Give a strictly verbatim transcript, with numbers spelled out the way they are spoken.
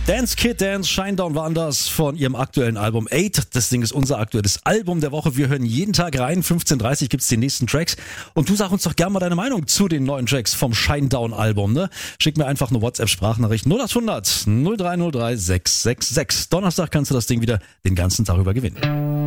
Dance Kid Dance, Shinedown war anders von ihrem aktuellen Album Eight. Das Ding ist unser aktuelles Album der Woche. Wir hören jeden Tag rein. fünfzehn Uhr dreißig gibt's die nächsten Tracks. Und du sag uns doch gerne mal deine Meinung zu den neuen Tracks vom Shinedown Album, ne? Schick mir einfach eine WhatsApp-Sprachnachricht null achthundert null drei null drei sechs sechs sechs. Donnerstag kannst du das Ding wieder den ganzen Tag über gewinnen.